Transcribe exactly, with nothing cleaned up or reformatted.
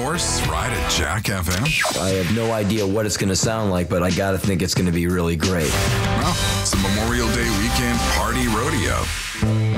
horse ride at Jack F M? I have no idea what it's going to sound like, but I got to think it's going to be really great. Well, it's a Memorial Day weekend party rodeo.